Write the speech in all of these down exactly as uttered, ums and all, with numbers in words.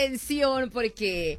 atención porque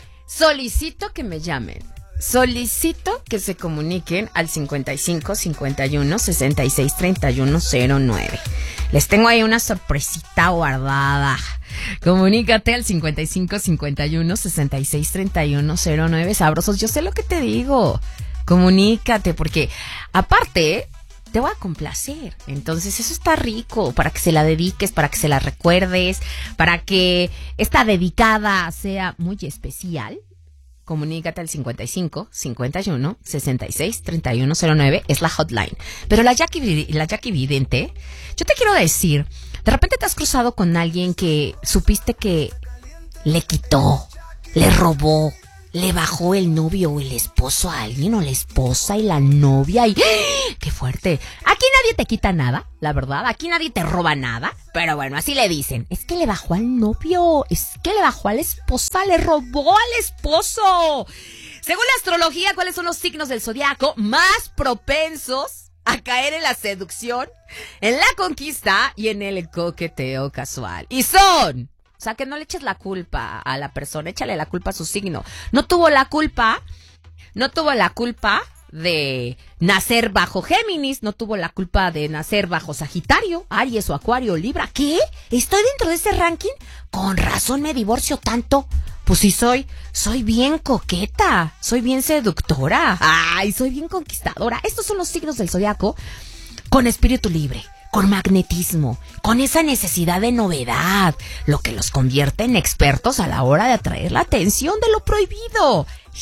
solicito que me llamen. Solicito que se comuniquen al cincuenta y cinco, cincuenta y uno, sesenta y seis, treinta y uno, cero nueve. Les tengo ahí una sorpresita guardada. Comunícate al cincuenta y cinco, cincuenta y uno, sesenta y seis, treinta y uno, cero nueve. Sabrosos, yo sé lo que te digo. Comunícate porque aparte te voy a complacer. Entonces eso está rico para que se la dediques, para que se la recuerdes, para que esta dedicada sea muy especial. Comunícate al cincuenta y cinco, cincuenta y uno, sesenta y seis, treinta y uno, cero nueve, es la hotline. Pero la Jackie, la Jackie Vidente, yo te quiero decir, de repente te has cruzado con alguien que supiste que le quitó, le robó, le bajó el novio o el esposo a alguien, o la esposa y la novia, y ¡ah! ¡Qué fuerte! Aquí nadie te quita nada, la verdad, aquí nadie te roba nada, pero bueno, así le dicen, es que le bajó al novio, es que le bajó a la esposa, le robó al esposo. Según la astrología, ¿cuáles son los signos del zodiaco más propensos a caer en la seducción, en la conquista y en el coqueteo casual? Y son... O sea, que no le eches la culpa a la persona, échale la culpa a su signo. No tuvo la culpa, no tuvo la culpa de nacer bajo Géminis, no tuvo la culpa de nacer bajo Sagitario, Aries o Acuario o Libra. ¿Qué? ¿Estoy dentro de ese ranking? Con razón me divorcio tanto. Pues sí soy, soy bien coqueta, soy bien seductora, ay, soy bien conquistadora. Estos son los signos del zodiaco con espíritu libre, con magnetismo, con esa necesidad de novedad, lo que los convierte en expertos a la hora de atraer la atención de lo prohibido.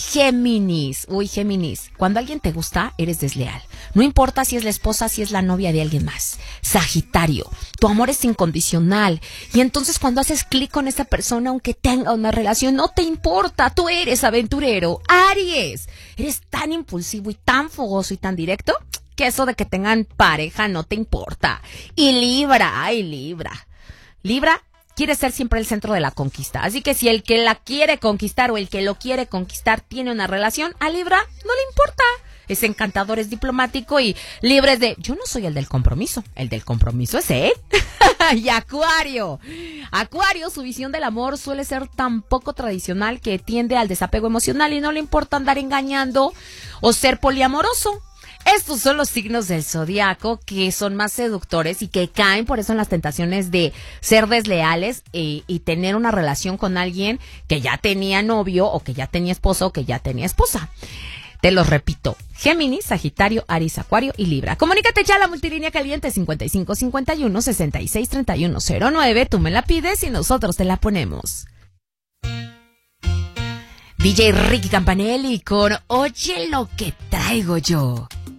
Géminis, uy Géminis, cuando alguien te gusta, eres desleal. No importa si es la esposa, si es la novia de alguien más. Sagitario, tu amor es incondicional. Y entonces cuando haces clic con esa persona, aunque tenga una relación, no te importa, tú eres aventurero. Aries, eres tan impulsivo y tan fogoso y tan directo que eso de que tengan pareja no te importa. Y Libra, ay Libra, Libra quiere ser siempre el centro de la conquista. Así que si el que la quiere conquistar o el que lo quiere conquistar tiene una relación, a Libra no le importa. Es encantador, es diplomático y Libra es de, yo no soy el del compromiso, el del compromiso es él. Y Acuario, Acuario, su visión del amor suele ser tan poco tradicional que tiende al desapego emocional y no le importa andar engañando o ser poliamoroso. Estos son los signos del zodiaco que son más seductores y que caen por eso en las tentaciones de ser desleales y, y tener una relación con alguien que ya tenía novio o que ya tenía esposo o que ya tenía esposa. Te los repito, Géminis, Sagitario, Aries, Acuario y Libra. Comunícate ya a la multilínea caliente cincuenta y cinco, cincuenta y uno, sesenta y seis, treinta y uno, cero nueve. Tú me la pides y nosotros te la ponemos. D J Ricky Campanelli con Oye lo que traigo yo.